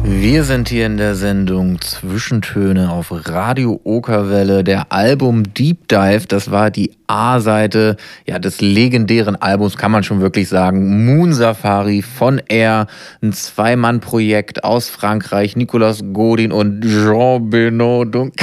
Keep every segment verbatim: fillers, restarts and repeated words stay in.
Wir sind hier in der Sendung Zwischentöne auf Radio Okerwelle. Der Album Deep Dive, das war die A-Seite ja, des legendären Albums, kann man schon wirklich sagen. Moon Safari von Air, ein Zwei-Mann-Projekt aus Frankreich. Nicolas Godin und Jean-Benoît Dunc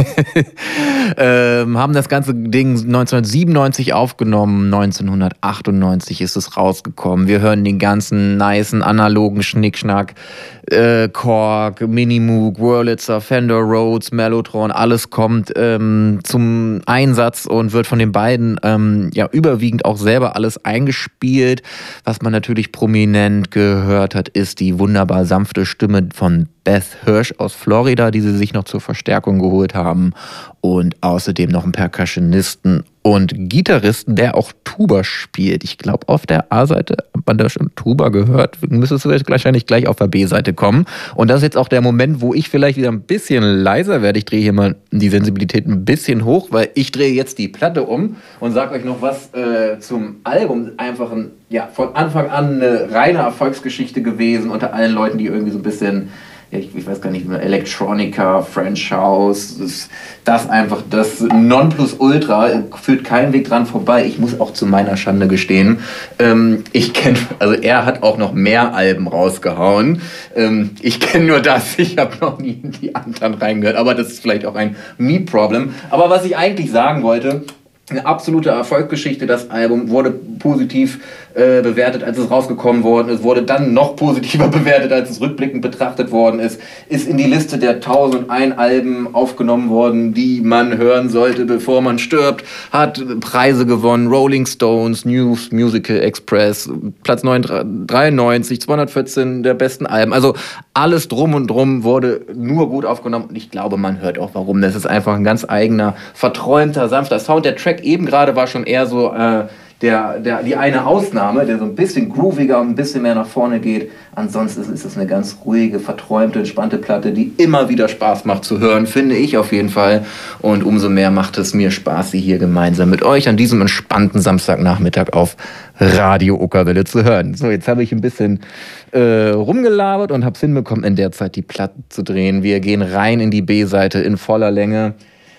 ähm, haben das ganze Ding neunzehnhundertsiebenundneunzig aufgenommen. neunzehnhundertachtundneunzig ist es rausgekommen. Wir hören den ganzen nicen, analogen Schnickschnack. Äh, Korg, Minimoog, Wurlitzer, Fender Rhodes, Mellotron, alles kommt ähm, zum Einsatz und wird von den beiden ähm, ja überwiegend auch selber alles eingespielt. Was man natürlich prominent gehört hat, ist die wunderbar sanfte Stimme von Beth Hirsch aus Florida, die sie sich noch zur Verstärkung geholt haben. Und außerdem noch einen Percussionisten und Gitarristen, der auch Tuba spielt. Ich glaube, auf der A-Seite hat man da schon Tuba gehört. Müsstest du wahrscheinlich gleich auf der B-Seite kommen. Und das ist jetzt auch der Moment, wo ich vielleicht wieder ein bisschen leiser werde. Ich drehe hier mal die Sensibilität ein bisschen hoch, weil ich drehe jetzt die Platte um und sage euch noch was äh, zum Album. Einfach ein, ja, von Anfang an eine reine Erfolgsgeschichte gewesen unter allen Leuten, die irgendwie so ein bisschen... Ja, ich, ich weiß gar nicht mehr, Electronica, French House, das, das einfach, das Nonplusultra, führt keinen Weg dran vorbei. Ich muss auch zu meiner Schande gestehen, ähm, ich kenne, also er hat auch noch mehr Alben rausgehauen. Ähm, ich kenne nur das, ich habe noch nie in die anderen reingehört, aber das ist vielleicht auch ein Me-Problem. Aber was ich eigentlich sagen wollte, eine absolute Erfolgsgeschichte, das Album wurde positiv äh, bewertet, als es rausgekommen worden ist, wurde dann noch positiver bewertet, als es rückblickend betrachtet worden ist, ist in die Liste der tausendeins Alben aufgenommen worden, die man hören sollte, bevor man stirbt, hat Preise gewonnen, Rolling Stones, News Musical Express, Platz dreiundneunzig, zweihundertvierzehn der besten Alben, also alles drum und drum wurde nur gut aufgenommen und ich glaube, man hört auch warum. Das ist einfach ein ganz eigener, verträumter, sanfter Sound. Der Track eben gerade war schon eher so äh, der, der, die eine Ausnahme, der so ein bisschen grooviger und ein bisschen mehr nach vorne geht. Ansonsten ist, ist es eine ganz ruhige, verträumte, entspannte Platte, die immer wieder Spaß macht zu hören, finde ich auf jeden Fall. Und umso mehr macht es mir Spaß, sie hier gemeinsam mit euch an diesem entspannten Samstagnachmittag auf Radio Okerwelle zu hören. So, jetzt habe ich ein bisschen äh, rumgelabert und habe es hinbekommen, in der Zeit die Platte zu drehen. Wir gehen rein in die B-Seite in voller Länge.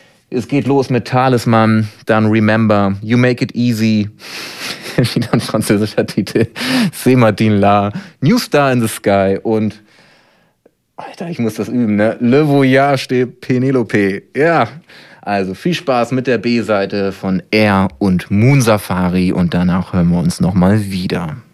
Es geht los mit Talisman, dann Remember, You Make It Easy, wieder ein französischer Titel, C'est Martin La, New Star in the Sky und, Alter, ich muss das üben, ne? Le Voyage de Penelope. Ja, also viel Spaß mit der B-Seite von Air und Moon Safari und danach hören wir uns nochmal wieder.